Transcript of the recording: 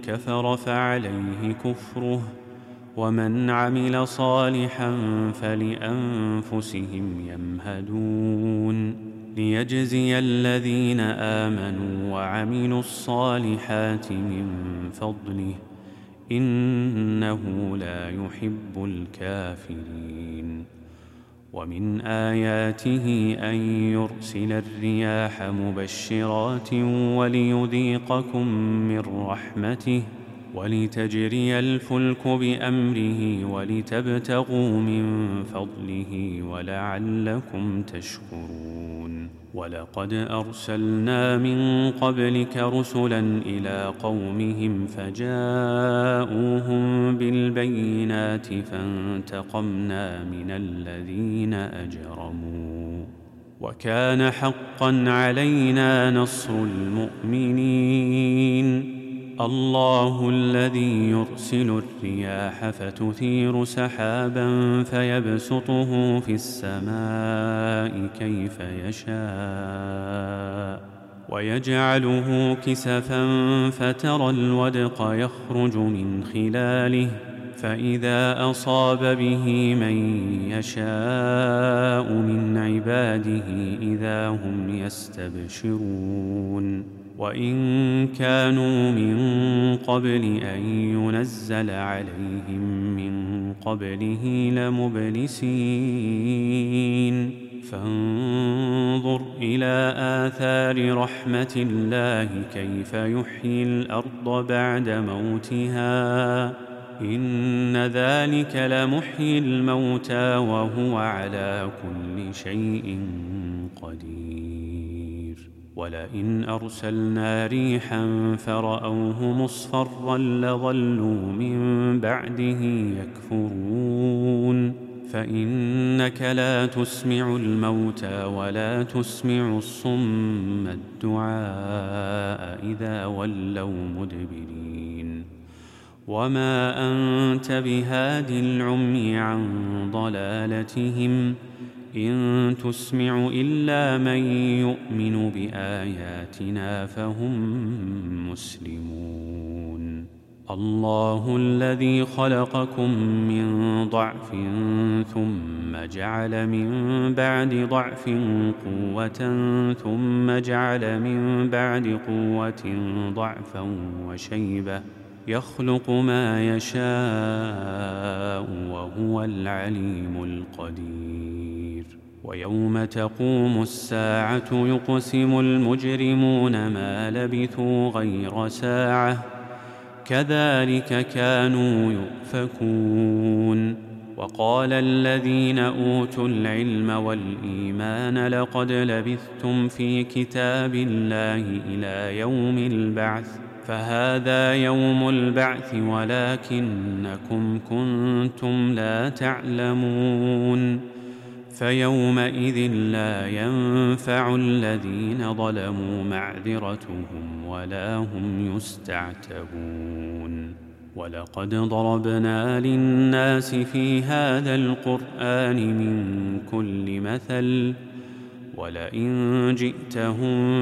كفر فعليه كفره، ومن عمل صالحا فلأنفسهم يمهدون، ليجزي الذين آمنوا وعملوا الصالحات من فضله، إنه لا يحب الكافرين. ومن آياته أن يرسل الرياح مبشرات وليذيقكم من رحمته، ولتجري الفلك بأمره، ولتبتغوا من فضله ولعلكم تشكرون. ولقد أرسلنا من قبلك رسلا إلى قومهم فجاءوهم بالبينات فانتقمنا من الذين أجرموا، وكان حقا علينا نصر المؤمنين. الله الذي يرسل الرياح فتثير سحابا فيبسطه في السماء كيف يشاء، ويجعله كسفا فترى الودق يخرج من خلاله، فإذا أصاب به من يشاء من عباده إذا هم يستبشرون. وإن كانوا من قبل أن ينزل عليهم من قبله لمبلسين. فانظر إلى آثار رحمة الله كيف يحيي الأرض بعد موتها، إن ذلك لمحيي الموتى وهو على كل شيء قدير. ولئن أرسلنا ريحا فرأوه مصفرا لظلوا من بعده يكفرون. فإنك لا تسمع الموتى ولا تسمع الصم الدعاء إذا ولوا مدبرين. وما أنت بهاد العمي عن ضلالتهم، إن تسمع إلا من يؤمن بآياتنا فهم مسلمون. الله الذي خلقكم من ضعف ثم جعل من بعد ضعف قوة ثم جعل من بعد قوة ضعفا وشيبة، يخلق ما يشاء وهو العليم القدير. ويوم تقوم الساعة يقسم المجرمون ما لبثوا غير ساعة كذلك كانوا يؤفكون. وقال الذين أوتوا العلم والإيمان لقد لبثتم في كتاب الله إلى يوم البعث، فهذا يوم البعث ولكنكم كنتم لا تعلمون. فيومئذ لا ينفع الذين ظلموا معذرتهم ولا هم يستعتبون. ولقد ضربنا للناس في هذا القرآن من كل مثل، ولئن جئتهم